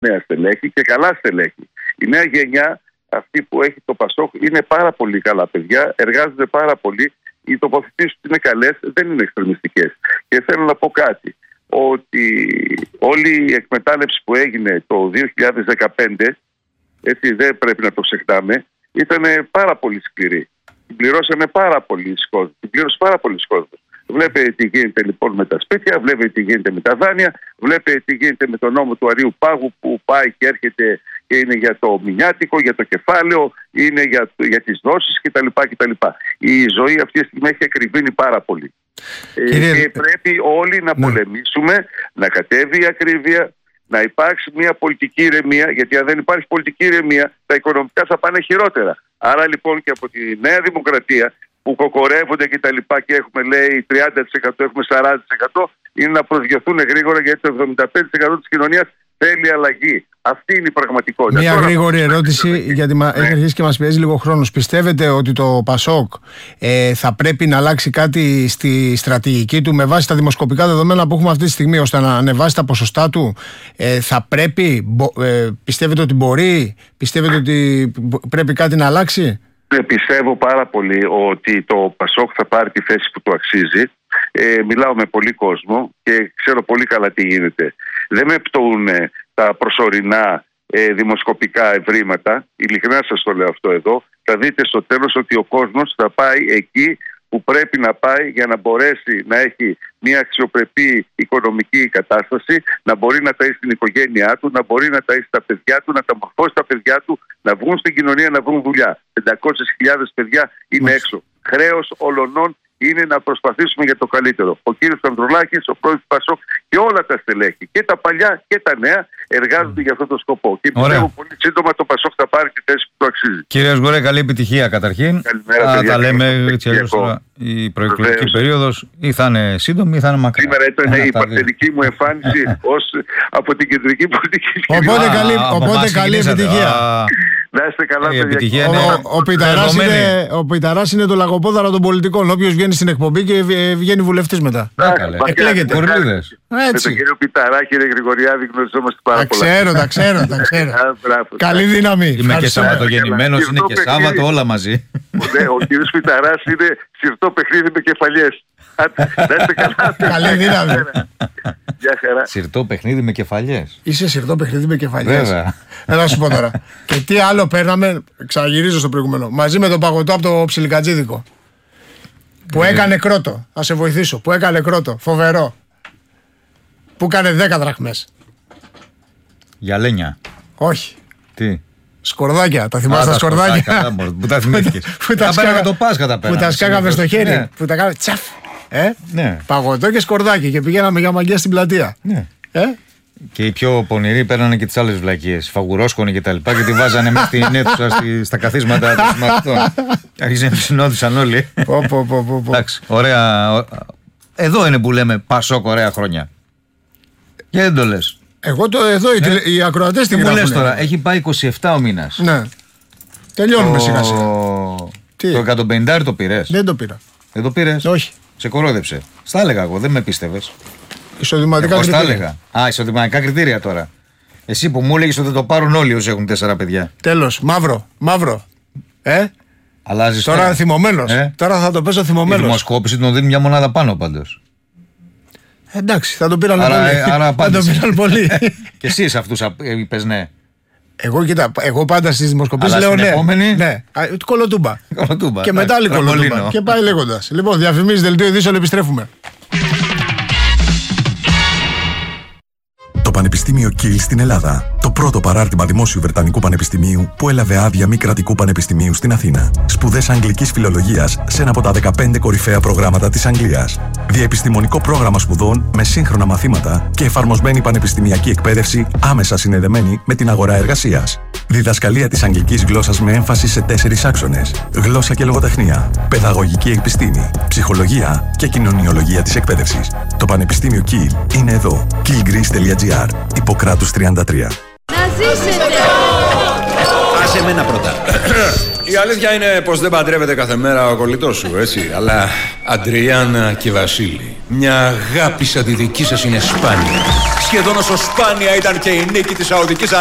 νέα στελέχη και καλά στελέχη. Η νέα γενιά, αυτή που έχει το Πασόκ, είναι πάρα πολύ καλά παιδιά, εργάζονται πάρα πολύ. Οι τοποθετήσεις είναι καλές, δεν είναι εξτρεμιστικές. Και θέλω να πω κάτι, ότι όλη η εκμετάλλευση που έγινε το 2015, έτσι δεν πρέπει να το ξεχνάμε, ήταν πάρα πολύ σκληρή. Την πληρώσανε πάρα πολλοί κόσμοι. Την πλήρωσε πάρα πολλοί κόσμοι. Βλέπετε τι γίνεται λοιπόν με τα σπίτια, βλέπετε τι γίνεται με τα δάνεια, βλέπετε τι γίνεται με τον νόμο του Αρείου Πάγου που πάει και έρχεται και είναι για το μηνιάτικο, για το κεφάλαιο, είναι για τις δόσεις κτλ. Η ζωή αυτή τη στιγμή έχει ακριβήνει πάρα πολύ. Και πρέπει όλοι να πολεμήσουμε, να κατέβει η ακρίβεια, να υπάρξει μια πολιτική ηρεμία, γιατί αν δεν υπάρχει πολιτική ηρεμία, τα οικονομικά θα πάνε χειρότερα. Άρα λοιπόν και από τη Νέα Δημοκρατία που κοκορεύονται και τα λοιπά και έχουμε λέει 30%, έχουμε 40%, είναι να προσγειωθούν γρήγορα, γιατί το 75% της κοινωνίας θέλει αλλαγή. Αυτή είναι η πραγματικότητα. Μια γρήγορη ερώτηση, γιατί έχει αρχίσει και μας πιέζει λίγο χρόνος. Πιστεύετε ότι το Πασόκ θα πρέπει να αλλάξει κάτι στη στρατηγική του με βάση τα δημοσκοπικά δεδομένα που έχουμε αυτή τη στιγμή, ώστε να ανεβάσει τα ποσοστά του? Θα πρέπει, πιστεύετε ότι μπορεί, πιστεύετε ότι πρέπει κάτι να αλλάξει? Πιστεύω πάρα πολύ ότι το Πασόκ θα πάρει τη θέση που του αξίζει. Μιλάω με πολύ κόσμο και ξέρω πολύ καλά τι γίνεται. Δεν με πτωούν τα προσωρινά δημοσκοπικά ευρήματα. Ειλικρινά σας το λέω αυτό εδώ. Θα δείτε στο τέλος ότι ο κόσμος θα πάει εκεί που πρέπει να πάει για να μπορέσει να έχει μια αξιοπρεπή οικονομική κατάσταση, να μπορεί να ταΐσει την οικογένειά του, να μπορεί να ταΐσει τα παιδιά του, να τα μορφώσει τα παιδιά του, να βγουν στην κοινωνία, να βρουν δουλειά. 500.000 παιδιά είναι έξω. Χρέος ολονών είναι να προσπαθήσουμε για το καλύτερο. Ο κύριος Ανδρουλάκης, ο πρόεδρος του Πασόκ και όλα τα στελέχη, και τα παλιά και τα νέα, εργάζονται για αυτό το σκοπό. Και πιστεύω πολύ σύντομα το Πασόκ θα πάρει τη θέση που του αξίζει. Κύριε Σγουρέ, καλή επιτυχία καταρχήν. Καλημέρα, παιδιά. Τα λέμε έτσι αλλιώς τώρα. Η προεκλογική περίοδος ή θα είναι σύντομη ή θα είναι μακρά. Σήμερα ήταν η παρθενική μου εμφάνιση από την κεντρική πολιτική. Οπότε καλή επιτυχία. Να είστε καλά, παιδιά. Ο Πιταράς είναι το λαγοπόδαρο των πολιτικών. Όποιος βγαίνει στην εκπομπή και βγαίνει βουλευτής μετά. Εκλέγεται. Με τον κύριο Πιταρά, κύριε Γρηγοριάδη, γνωριζόμαστε πάρα πολλά. Τα ξέρω. Καλή δύναμη. Είμαι και Σαββατογεννημένος, είναι και Σάββατο, όλα μαζί. Ο κύριος Πιταράς είναι σιρτό παιχνίδι με κεφαλιές. Να είστε καλά. Καλή δύναμη. Σιρτό παιχνίδι με κεφαλιές. Είσαι σιρτό παιχνίδι με κεφαλιές. Βέβαια. Να σου πω τώρα. Και τι άλλο παίρναμε, ξαναγυρίζω στο προηγούμενο. Μαζί με τον παγωτό από το Ψιλικατζίδικο. Που έκανε κρότο. Θα σε βοηθήσω. Που έκανε κρότο. Φοβερό. Που έκανε 10 δραχμές. Γιαλένια. Όχι. Τι? Σκορδάκια. Τα θυμάσαι τα σκορδάκια? Που τα θυμήθηκες. Που τα σκάγαμε στο χέρι. Που τα κάναμε τσαφ. Παγωτό και σκορδάκι. Και πηγαίναμε για μαγιά στην πλατεία. Και οι πιο πονηροί παίρνανε και τις άλλες βλακίες, φαγουρόσκονοι και τα λοιπά, και τη βάζανε μέσα στην αίθουσα στα καθίσματα των συμμαθητών. Άρχισαν να συνόδησαν όλοι. Εντάξει, ωραία. Εδώ είναι που λέμε Πασόκ, ωραία χρόνια. Και δεν το λες. Εγώ εδώ οι ακροατές την γράφουν. Μου λες τώρα, έχει πάει 27 ο μήνας. Ναι. Τελειώνουμε σιγά σιγά. Το 150 το πήρες? Δεν το πήρα. Δεν το πήρες? Όχι. Σε κορόδεψε. Στα έλεγα εγώ, δεν με πίστευες. Εισοδηματικά κριτήρια. Εισοδηματικά κριτήρια τώρα. Εσύ που μου έλεγες ότι θα το πάρουν όλοι όσοι έχουν 4 παιδιά. Τέλος. Μαύρο. Αλλάζεις τώρα θυμωμένος. Τώρα θα το παίζω θυμωμένος. Η δημοσκόπηση τον δίνει μια μονάδα πάνω πάντως. Εντάξει, θα τον πήραν πολύ. Και εσύ σε αυτούς είπες ναι? Εγώ πάντα στις δημοσκοπήσεις λέω ναι. Ναι. Κολοτούμπα. Και μετά άλλη κολοτούμπα. Και πάει λέγοντας. Λοιπόν, διαφημίσεις, δελτίο ειδήσεων, επιστρέφουμε. Το Πανεπιστήμιο Κιλ στην Ελλάδα. Το πρώτο παράρτημα δημόσιου Βρετανικού Πανεπιστημίου που έλαβε άδεια μη κρατικού πανεπιστημίου στην Αθήνα. Σπουδές αγγλικής φιλολογίας σε ένα από τα 15 κορυφαία προγράμματα της Αγγλίας. Διαεπιστημονικό πρόγραμμα σπουδών με σύγχρονα μαθήματα και εφαρμοσμένη πανεπιστημιακή εκπαίδευση άμεσα συνδεδεμένη με την αγορά εργασίας. Διδασκαλία της αγγλικής γλώσσας με έμφαση σε 4 άξονες. Γλώσσα και λογοτεχνία, παιδαγωγική επιστήμη, ψυχολογία και κοινωνιολογία της εκπαίδευσης. Το Πανεπιστήμιο Κιλ είναι εδώ. killgreece.gr. Ιπποκράτους 33. Να ζήσετε! σε μένα πρώτα. Η αλήθεια είναι πως δεν παντρεύεται κάθε μέρα ο κολλητός σου, έτσι. Αλλά Αντριάννα και Βασίλη, μια αγάπη σαν τη δική σας είναι σπάνια. Σχεδόν όσο σπάνια ήταν και η νίκη της Σαουδικής